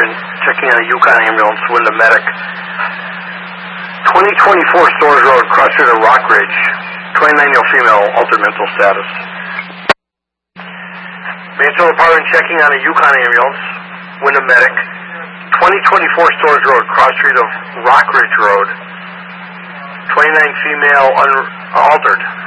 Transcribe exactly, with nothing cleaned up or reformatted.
Department checking on a Yukon ambulance, Wyndham Medic. twenty twenty-four Stores Road, cross street of Rock Ridge. twenty-nine-year-old female, altered mental status. Mansfield Department checking on a Yukon ambulance, Wyndham Medic. twenty twenty-four Stores Road, cross street of Rock Ridge Road. twenty-nine female, un- altered.